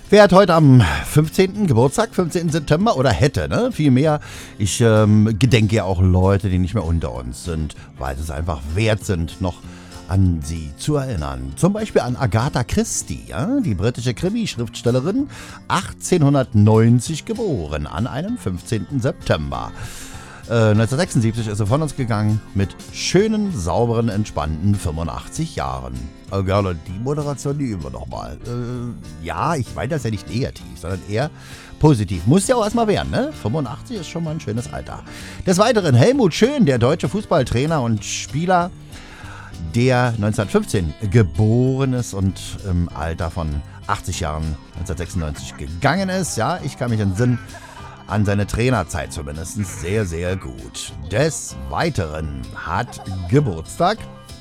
Wer hat heute am 15. Geburtstag, 15. September oder hätte, ne? Vielmehr, ich gedenke ja auch Leute, die nicht mehr unter uns sind, weil sie es einfach wert sind, noch an sie zu erinnern. Zum Beispiel an Agatha Christie, ja? Die britische Krimi-Schriftstellerin, 1890 geboren, an einem 15. September. 1976 ist sie von uns gegangen mit schönen, sauberen, entspannten 85 Jahren. Gerne, die Moderation, die üben wir noch mal. Ja, ich meine das ja nicht negativ, sondern eher positiv. Muss ja auch erstmal werden, ne? 85 ist schon mal ein schönes Alter. Des Weiteren Helmut Schön, der deutsche Fußballtrainer und Spieler, der 1915 geboren ist und im Alter von 80 Jahren 1996 gegangen ist. Ja, ich kann mich entsinnen, an seine Trainerzeit zumindest sehr, sehr gut. Des Weiteren hat Geburtstag,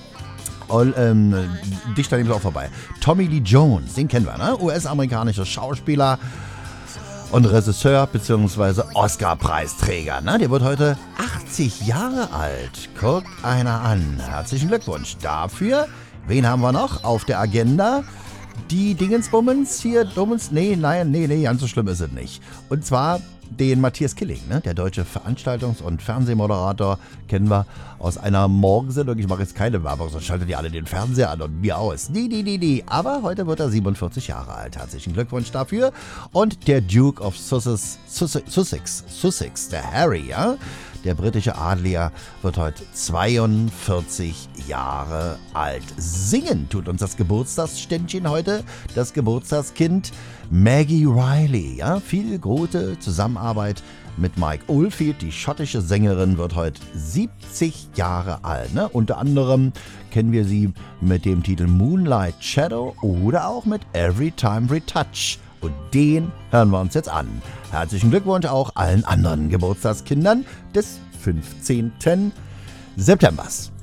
dicht daneben ist auch vorbei, Tommy Lee Jones, den kennen wir, ne? US-amerikanischer Schauspieler und Regisseur bzw. Oscar-Preisträger, ne? Der wird heute 80 Jahre alt. Guckt einer an. Herzlichen Glückwunsch dafür. Wen haben wir noch auf der Agenda? Die Dingensbummens hier, nee, ganz so schlimm ist es nicht. Und zwar den Matthias Killing, ne? Der deutsche Veranstaltungs- und Fernsehmoderator, kennen wir aus einer Morgensendung. Ich mache jetzt keine Werbung, sonst schaltet ihr alle den Fernseher an und mir aus. Nee. Aber heute wird er 47 Jahre alt. Herzlichen Glückwunsch dafür. Und der Duke of Sussex, der Harry, ja? Der britische Adliger wird heute 42 Jahre alt. Singen tut uns das Geburtstagsständchen heute, das Geburtstagskind Maggie Riley. Ja? Viel gute Zusammenarbeit mit Mike Oldfield. Die schottische Sängerin wird heute 70 Jahre alt. Ne? Unter anderem kennen wir sie mit dem Titel Moonlight Shadow oder auch mit Every Time We Touch. Und den hören wir uns jetzt an. Herzlichen Glückwunsch auch allen anderen Geburtstagskindern des 15. Septembers.